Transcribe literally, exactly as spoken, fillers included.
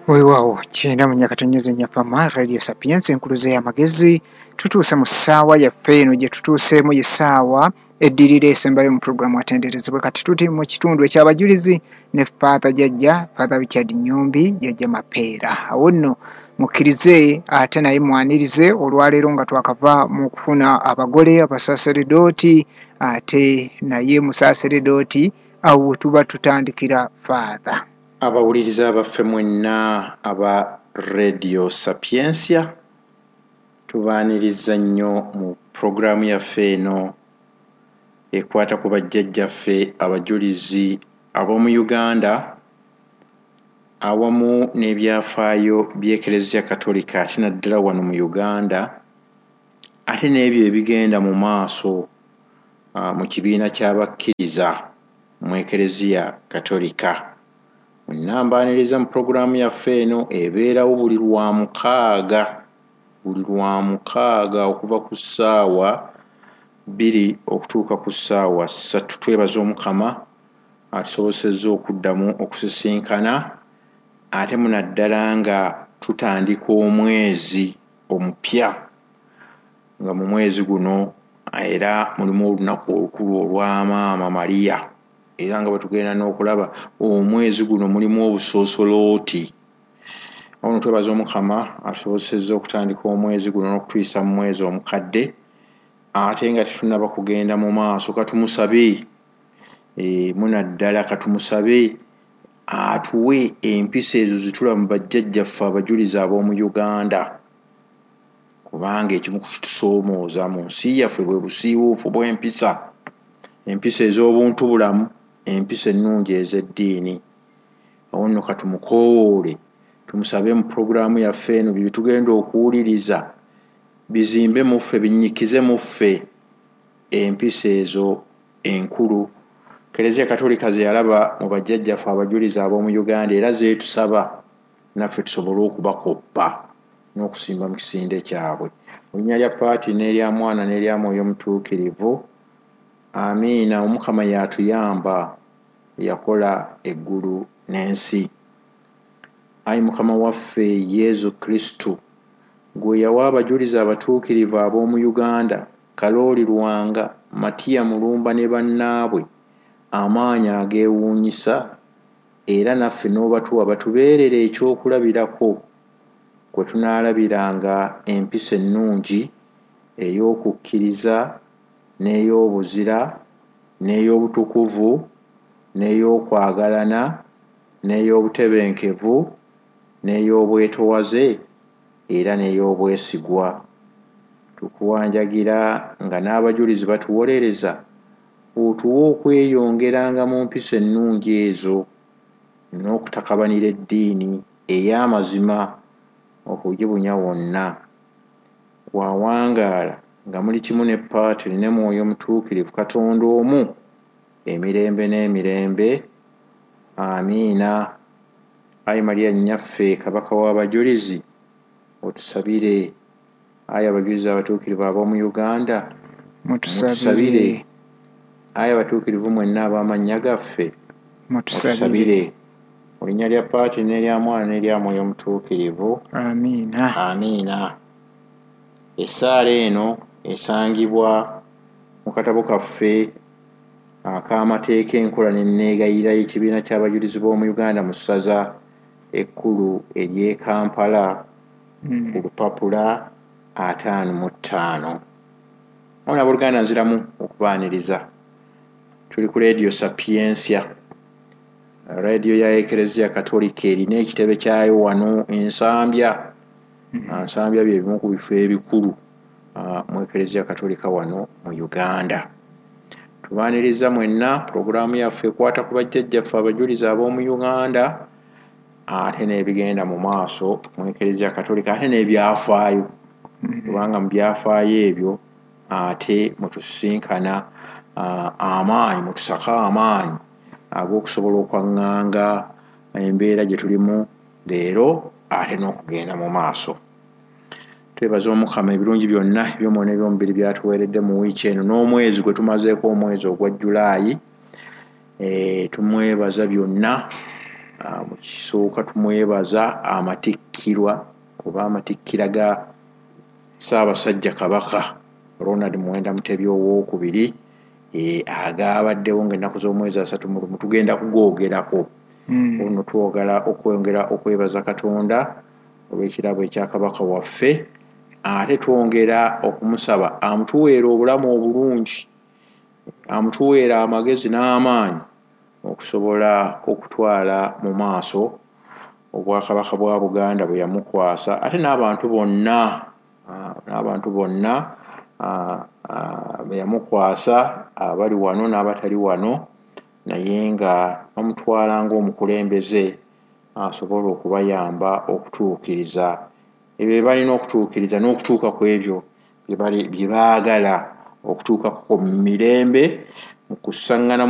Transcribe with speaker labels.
Speaker 1: Weewaawo kyenda mu nyakatonyeze nyafama Radio Sapiens enkuluze y'amagezi tutuuse mu ssaawa yaffe eno gye tutuuseemu ye ssaawa eddirira esembayo mu pulogulaamu atenderezebwa kati tuti mu kitundu ekyabajulizi ne Father Jjajja Father Richard Nyombi Jjajja Mapeera. Awo nno mukkirize ate naye mwanirize olwaleero nga twakava mu kufuna abagole abasaaseredooti ate naye musaaseredooti awo tuba tutandikira Father.
Speaker 2: Abawuliriza abaffe mwenna aba Radio Sapiensia tubaaniriza nnyo mu pulogulaamu yaffe eno ekwata ku bajjajjaffe abajulizi ab'omu Uganda awamu n'ebyafaayo by'Eklezia Katolika ate naddala wano mu Uganda ate n'ebyo ebigenda mu maaso uh, mu kibiina ky'abakkiriza mu Eklezia Katolika. Nnambaaniriza mu pulogulaamu yaffe eno ebeerawo buli lwa mukaaga buli lwa mukaaga okuva ku ssaawa bbiri okutuuka ku ssaawa ssatu. Twebaza Omukama atusobozesezza okuddamu okusisinkana ate munaddala nga tutandika omwezi omupya nga mu mwezi guno era mulimu olunaku olukulu olwa Maama Maria era nga bwe tugenda n'okulaba omwezi guno mulimu obusoosolooti. Ono twebaza Omukama atusobozesezza okutandika omwezi guno n'okutuyisa mu mwezi omukadde ate nga tetunnaba kugenda mu maaso katumusabe e, munaddala katumusabe atuwe empisa ezo zitula mu bajjajjaffe abajulizi ab'omu Uganda kubanga ekimu kitusoomooza mu nsi yaffe bwe busiiwuufu bw'empisa, empisa ez'obuntu bulamu, empisa ennungi ez'eddiini. Awo nno katumukoowole tumusabe mu pulogulaamu yaffe eno bye tugenda okuwuliriza bizimbe muffe binnyikize muffe empisa ezo enkulu Eklezia Katolika ze yalaba mu bajjajjaffe abajulizi ab'omu Uganda era zeetusaba naffe tusobole okubakoppa n'okusimba mu kisinde kyabwe. Mu linnya lya Paati n'erya Mwana n'erya Mwoyo Mutuukirivu, amiina. Omukama y'atuyamba yakola eggulu n'ensi. Ayi Mukama waffe Yezu Kristu gwe yawa abajulizi abatuukirivu ab'omu Uganda Kalooli Lwanga, Matiya Mulumba ne bannaabwe amaanyi ageewuunyisa era naffe n'obatuwa batubeerere ekyokulabirako kwe tunaalabiranga empisa ennungi ey'okukkiriza n'ey'obuzira n'ey'obutukuvu n'ey'okwagalana n'ey'obutebenkevu n'ey'obwetowaze era n'ey'obwesigwa. Tukuwanjagira nga n'abajulizi batuwolereza otuwe okweyongeranga mu mpisa ennungi ezo n'okutakabanira eddiini ey'amazima okugibunya wonna. Wawangaala nga muli kimu ne Paatiri ne Mwoyo Mutuukirivu Katonda omu emirembe n'emirembe. Amiina. Ayi Maria nnyaffe Kabaka w'abajulizi otusabire. Ayi abajulizi abatuukirivu ab'omu Uganda mutusabire. Ayi abatuukirivu mwenna ab'amannya gaffe mutusabire. Mu linnya lya Paati n'erya Mwana n'erya Mwoyo Mutuukirivu.
Speaker 1: Amiina.
Speaker 2: Amiina. Essaala eno esangibwa mu katabo kaffe ak'amateeka enkola n'enneegayirira y'ekibiina ky'abajulizi b'omu Uganda mu ssaza ekkulu ery'e Kampala
Speaker 1: Mm.
Speaker 2: ku lupapula ataano mu ttaano. Ono abooluganda nziramu okubaaniriza. Tuli ku Radio Sapiensia, radio ya Eklezia Katolika erina ekitebe kyayo wano ensambya.
Speaker 1: Mm.
Speaker 2: Nsambya bye bimu ku bifo ebikulu uh, mu Eklezia Katolika wano mu Uganda. Tubaaniriza mwenna pulogulaamu yaffe ekwata ku bajjajjaffe abajulizi ab'omu Uganda ate n'ebigenda mu maaso mu Eklezia Katolika ate n'ebyafaayo kubanga mu byafaayo ebyo ate mutusisinkana uh, amaanyi mutusaka amaanyi ag'okusobola okwaŋŋanga embeera gye tulimu leero ate n'okugenda mu maaso. Twebaza Omukama ebirungi byonna eby'omwoyo n'eby'omubiri byatuweeredde mu wiiki eno n'omwezi gwe tumazeeko omwezi ogwa Julaayi. E, tumwebaza byonna uh, mu kisooka tumwebaza amatikkirwa oba amatikkira ga Ssaabasajja Kabaka Ronald Muwenda Mutebi owookubiri e, agabaddewo ng'ennaku z'omwezi asatu mu lumu tugenda kugoogerako.
Speaker 1: Mm.
Speaker 2: Ono twogala okwongera okwebaza Katonda olw'ekirabo ekya Kabaka waffe, ate twongera okumusaba amutuweera obulamu obulungi, amutuweera amagezi n'amaanyi okusobola okutwala mu maaso Obwakabaka bwa Buganda bwe yamukwasa, ate n'abantu bonna n'abantu bonna be yamukwasa abali wano n'abatali wano, naye nga bamutwala ng'omukulembeze asobola okubayamba okutuukiriza ebyo bye balina okutuukiriza n'okutuuka ku ebyo bye baagala okutuuka ku mirembe mu kusaŋŋana